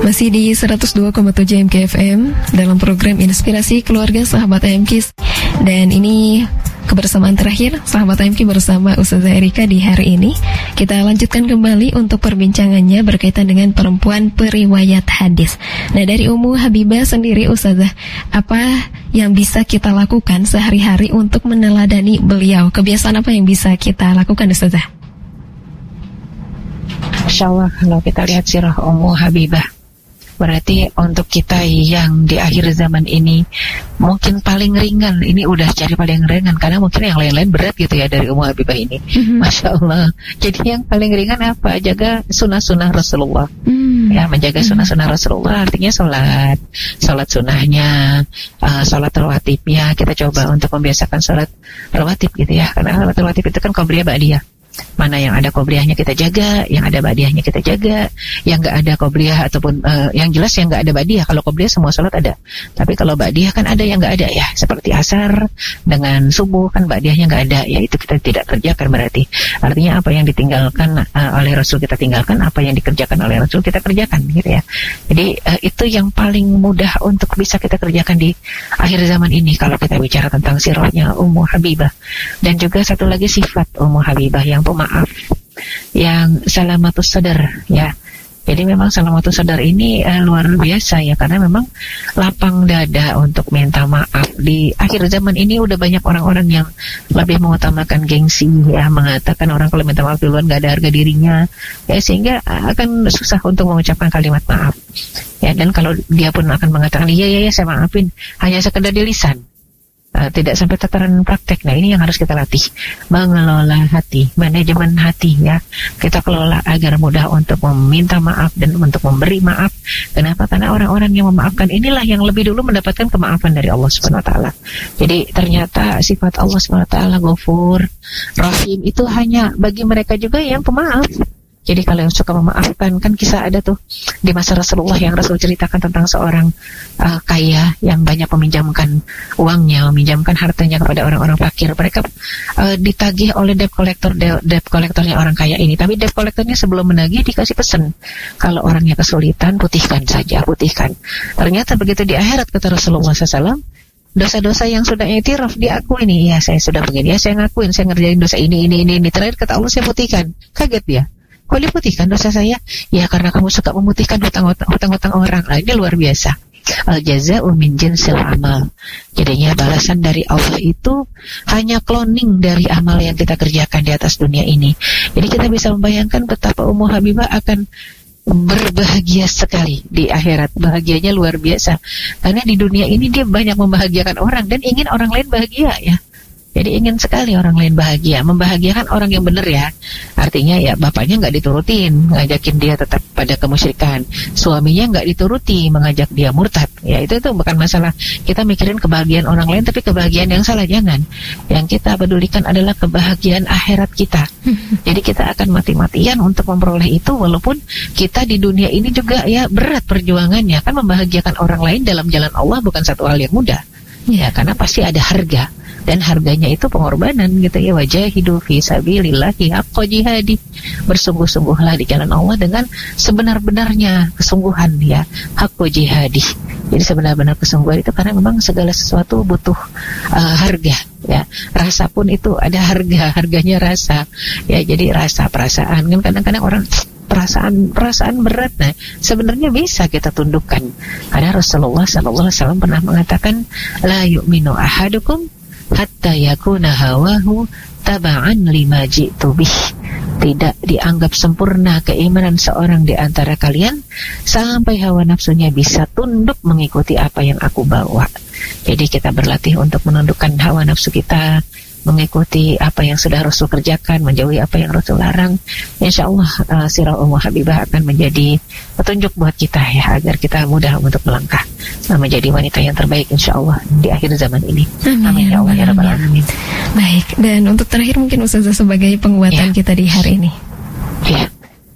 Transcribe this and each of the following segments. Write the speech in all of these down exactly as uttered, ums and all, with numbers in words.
Masih di seratus dua koma tujuh M K F M dalam program Inspirasi Keluarga Sahabat A M K. Dan ini kebersamaan terakhir Sahabat A M K bersama Ustazah Erika di hari ini. Kita lanjutkan kembali untuk perbincangannya berkaitan dengan perempuan periwayat hadis. Nah, dari Ummu Habibah sendiri, Ustazah, apa yang bisa kita lakukan sehari-hari untuk meneladani beliau? Kebiasaan apa yang bisa kita lakukan, Ustazah? Insya Allah kalau kita lihat sirah Ummu Habibah, berarti untuk kita yang di akhir zaman ini mungkin paling ringan, ini udah cari paling ringan, karena mungkin yang lain-lain berat gitu ya dari Ummu Habibah ini. Mm-hmm. Masya Allah. Jadi yang paling ringan apa? Jaga sunnah-sunnah Rasulullah. Mm-hmm. Ya, menjaga sunnah-sunnah Rasulullah artinya sholat, sholat sunnahnya, uh, sholat rawatibnya. Kita coba untuk membiasakan sholat rawatib gitu ya, karena sholat rawatib itu kan qobliyah ba'diyah. Mana yang ada qobliyahnya kita jaga, yang ada ba'diyahnya kita jaga, yang nggak ada qobliyah ataupun uh, yang jelas yang nggak ada ba'diyah. Kalau qobliyah semua sholat ada, tapi kalau ba'diyah kan ada yang nggak ada ya, seperti asar dengan subuh kan ba'diyahnya nggak ada, ya itu kita tidak kerjakan berarti. Artinya apa yang ditinggalkan uh, oleh Rasul kita tinggalkan, apa yang dikerjakan oleh Rasul kita kerjakan gitu ya. Jadi uh, itu yang paling mudah untuk bisa kita kerjakan di akhir zaman ini kalau kita bicara tentang sirahnya Ummu Habibah. Dan juga satu lagi sifat Ummu Habibah yang pemaaf, yang salamatus sadar ya. Jadi memang salamatus sadar ini eh, luar biasa ya, karena memang lapang dada untuk minta maaf. Di akhir zaman ini udah banyak orang-orang yang lebih mengutamakan gengsi ya, mengatakan orang kalau minta maaf duluan gak ada harga dirinya ya, sehingga akan susah untuk mengucapkan kalimat maaf ya. Dan kalau dia pun akan mengatakan iya iya, iya saya maafin, hanya sekedar di lisan, Uh, tidak sampai tataran praktek. Nah, ini yang harus kita latih, mengelola hati, manajemen hati ya. Kita kelola agar mudah untuk meminta maaf dan untuk memberi maaf. Kenapa? Karena orang-orang yang memaafkan inilah yang lebih dulu mendapatkan kemaafan dari Allah Subhanahu wa taala. Jadi ternyata sifat Allah Subhanahu wa taala Ghafur, Rahim itu hanya bagi mereka juga yang pemaaf. Jadi kalau yang suka memaafkan, kan kisah ada tuh di masa Rasulullah yang Rasul ceritakan tentang seorang uh, kaya yang banyak meminjamkan uangnya, meminjamkan hartanya kepada orang-orang fakir. Mereka uh, ditagih oleh debt collector, debt collectornya orang kaya ini. Tapi debt collectornya sebelum menagih dikasih pesan, kalau orangnya kesulitan, putihkan saja, putihkan. Ternyata begitu di akhirat kata Rasulullah shallallahu alaihi wasallam, dosa-dosa yang sudah i'tiraf diakui nih, ya saya sudah begini, ya saya ngakuin, saya ngerjain dosa ini, ini, ini, ini. Terakhir kata Allah saya putihkan. Kaget dia. Kok diputihkan dosa saya? Ya karena kamu suka memutihkan hutang-hutang orang. Nah, ini luar biasa. Al-jaza'u min jinsil amal. Jadinya balasan dari Allah itu hanya cloning dari amal yang kita kerjakan di atas dunia ini. Jadi kita bisa membayangkan betapa Ummu Habibah akan berbahagia sekali di akhirat. Bahagianya luar biasa. Karena di dunia ini dia banyak membahagiakan orang dan ingin orang lain bahagia ya. Jadi ingin sekali orang lain bahagia, membahagiakan orang yang benar ya. Artinya ya bapaknya nggak diturutin, ngajakin dia tetap pada kemusyrikan. Suaminya nggak dituruti, mengajak dia murtad. Ya itu itu bukan masalah kita mikirin kebahagiaan orang lain, tapi kebahagiaan yang salah jangan. Yang kita pedulikan adalah kebahagiaan akhirat kita. Jadi kita akan mati-matian untuk memperoleh itu, walaupun kita di dunia ini juga ya berat perjuangannya. Kan membahagiakan orang lain dalam jalan Allah bukan satu hal yang mudah. Ya karena pasti ada harga. Dan harganya itu pengorbanan gitu ya. Wajahidu fi sabilillahi haqqa jihadi. Bersungguh-sungguhlah di jalan Allah dengan sebenar-benarnya kesungguhan ya. Haqqa jihadi. Jadi sebenar-benar kesungguhan itu karena memang segala sesuatu butuh uh, harga ya. Rasa pun itu ada harga, harganya rasa. Ya jadi rasa, perasaan kan kadang-kadang orang perasaan perasaan berat. Nah, sebenarnya bisa kita tundukkan. Karena Rasulullah sallallahu alaihi wasallam pernah mengatakan la yu'minu ahadukum hatta yakuna hawahu taba'an lima ji'tu bih. Tidak dianggap sempurna keimanan seorang di antara kalian sampai hawa nafsunya bisa tunduk mengikuti apa yang aku bawa. Jadi kita berlatih untuk menundukkan hawa nafsu kita, mengikuti apa yang sudah Rasul kerjakan, menjauhi apa yang Rasul larang. Insya Allah uh, sirah Ummu Habibah akan menjadi petunjuk buat kita ya, agar kita mudah untuk melangkah uh, menjadi wanita yang terbaik insya Allah di akhir zaman ini. Amin, amin ya Allah ya Rabbal Alamin. Baik, dan untuk terakhir mungkin Ustazah sebagai penguatan ya. kita di hari ini. Ya,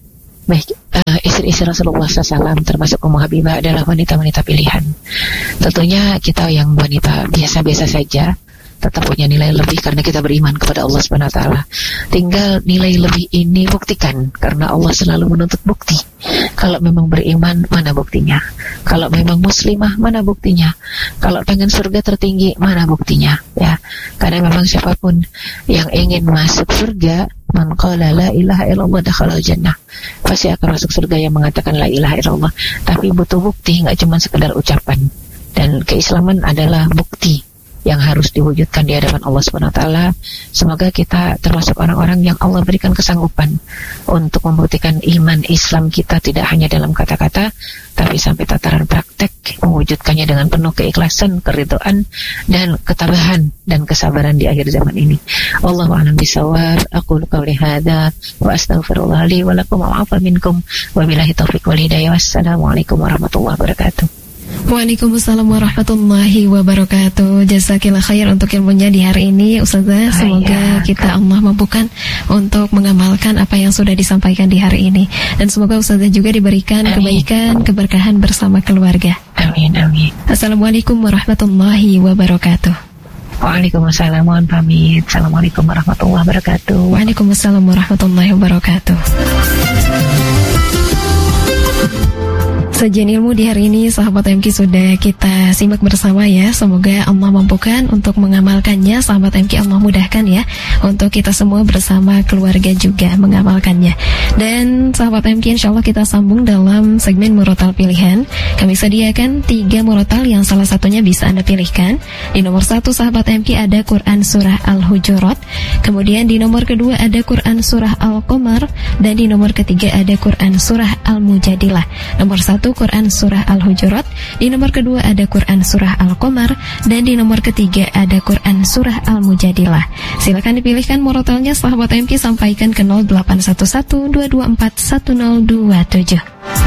baik. Uh, istri-istri Rasulullah shallallahu alaihi wasallam termasuk Ummu Habibah adalah wanita-wanita pilihan. Tentunya kita yang wanita biasa-biasa saja tetap punya nilai lebih karena kita beriman kepada Allah Subhanahu wa taala. Tinggal nilai lebih ini buktikan, karena Allah selalu menuntut bukti. Kalau memang beriman, mana buktinya? Kalau memang muslimah, mana buktinya? Kalau pengen surga tertinggi, mana buktinya? Ya, karena memang siapapun yang ingin masuk surga, man qala la ilaha illallah dakhala jannah, pasti akan masuk surga yang mengatakan la ilaha illallah. Tapi butuh bukti, nggak cuma sekedar ucapan. Dan keislaman adalah bukti yang harus diwujudkan di hadapan Allah Subhanahu wa taala. Semoga kita termasuk orang-orang yang Allah berikan kesanggupan untuk membuktikan iman Islam kita tidak hanya dalam kata-kata, tapi sampai tataran praktek, mewujudkannya dengan penuh keikhlasan, keridhaan, dan ketabahan dan kesabaran di akhir zaman ini. Wallahu a'lam bishawab. Aqulu qouli hadza wa astaghfirullah li wa lakum wa afa minkum wa billahi taufiq wal hidayah. Wassalamualaikum warahmatullahi wabarakatuh. Waalaikumsalam warahmatullahi wabarakatuh. Jazakillah khair untuk ilmunya di hari ini, Ustazah. Semoga kita Allah mampukan untuk mengamalkan apa yang sudah disampaikan di hari ini, dan semoga Ustazah juga diberikan amin. Kebaikan, keberkahan bersama keluarga. Amin, amin. Assalamualaikum warahmatullahi wabarakatuh. Waalaikumsalam, mohon pamit. Assalamualaikum warahmatullahi wabarakatuh. Waalaikumsalam warahmatullahi wabarakatuh. Sajian ilmu di hari ini sahabat M K sudah kita simak bersama ya. Semoga Allah mampukan untuk mengamalkannya. Sahabat M K, Allah mudahkan ya untuk kita semua bersama keluarga juga mengamalkannya. Dan sahabat M K, insya Allah kita sambung dalam segmen murotal pilihan. Kami sediakan tiga murotal yang salah satunya bisa Anda pilihkan. Di nomor satu sahabat M K ada Quran Surah Al-Hujurat. Kemudian di nomor kedua ada Quran Surah Al-Qamar. Dan di nomor ketiga ada Quran Surah Al-Mujadilah. Nomor satu Quran Surah Al-Hujurat, di nomor kedua ada Quran Surah Al-Qamar, dan di nomor ketiga ada Quran Surah Al-Mujadilah. Silakan dipilihkan murotalnya sahabat M K, sampaikan ke nol delapan satu satu dua dua empat satu nol dua tujuh.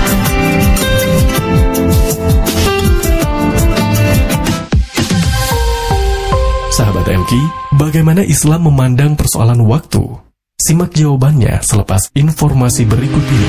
Sahabat M K, bagaimana Islam memandang persoalan waktu? Simak jawabannya selepas informasi berikut ini.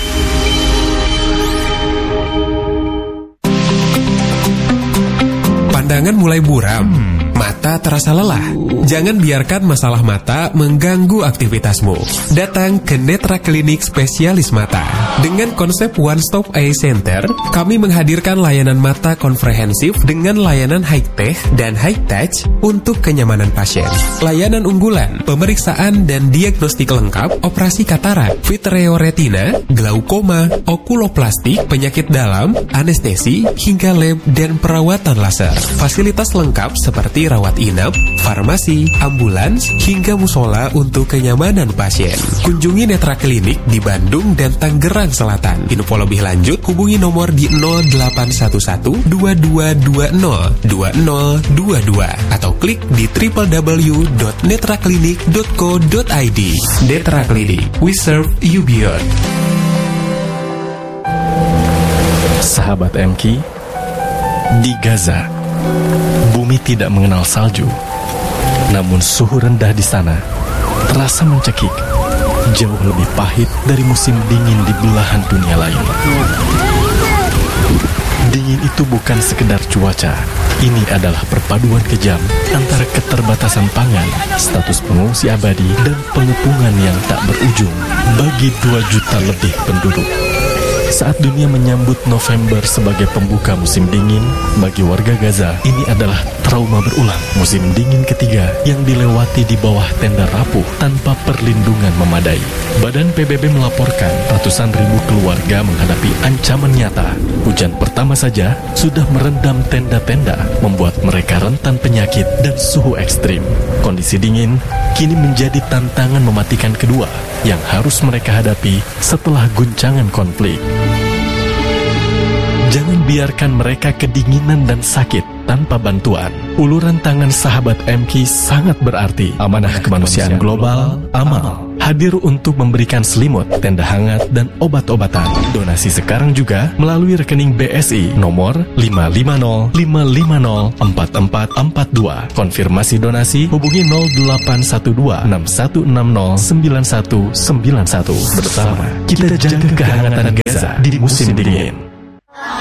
Pandangan mulai buram, mata terasa lelah. Jangan biarkan masalah mata mengganggu aktivitasmu. Datang ke Netra Klinik Spesialis Mata. Dengan konsep One Stop Eye Center, kami menghadirkan layanan mata komprehensif dengan layanan high-tech dan high-touch untuk kenyamanan pasien. Layanan unggulan, pemeriksaan dan diagnostik lengkap, operasi katarak, vitreoretina, glaukoma, okuloplastik, penyakit dalam, anestesi, hingga lab dan perawatan laser. Fasilitas lengkap seperti rawat inap, farmasi, ambulans, hingga musola untuk kenyamanan pasien. Kunjungi Netra Klinik di Bandung dan Tangerang Selatan. Info lebih lanjut hubungi nomor di nol delapan satu satu dua dua dua nol dua nol dua dua atau klik di w w w dot netra klinik dot co dot i d. Netra Klinik, we serve you beyond. Sahabat M K, di Gaza, bumi tidak mengenal salju, namun suhu rendah di sana terasa mencekik, jauh lebih pahit dari musim dingin di belahan dunia lain. Dingin itu bukan sekedar cuaca, ini adalah perpaduan kejam antara keterbatasan pangan, status pengungsi abadi, dan pengepungan yang tak berujung bagi dua juta lebih penduduk. Saat dunia menyambut November sebagai pembuka musim dingin, bagi warga Gaza ini adalah trauma berulang. Musim dingin ketiga yang dilewati di bawah tenda rapuh tanpa perlindungan memadai. Badan P B B melaporkan ratusan ribu keluarga menghadapi ancaman nyata. Hujan pertama saja sudah merendam tenda-tenda, membuat mereka rentan penyakit dan suhu ekstrim. Kondisi dingin kini menjadi tantangan mematikan kedua yang harus mereka hadapi setelah guncangan konflik. Jangan biarkan mereka kedinginan dan sakit tanpa bantuan. Uluran tangan sahabat M K sangat berarti. Amanah Kemanusiaan Global, Amal, hadir untuk memberikan selimut, tenda hangat, dan obat-obatan. Donasi sekarang juga melalui rekening B S I nomor lima lima nol lima lima nol empat empat empat dua. Konfirmasi donasi hubungi nol delapan satu dua enam satu enam nol sembilan satu sembilan satu. Bersama kita jaga kehangatan Gaza di musim dingin.